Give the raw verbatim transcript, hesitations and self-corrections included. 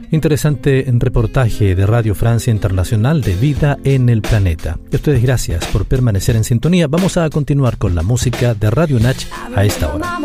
Interesante reportaje de Radio Francia Internacional de Vida en el Planeta. Y a ustedes gracias por permanecer en sintonía. Vamos a continuar con la música de Radio Nach a esta hora.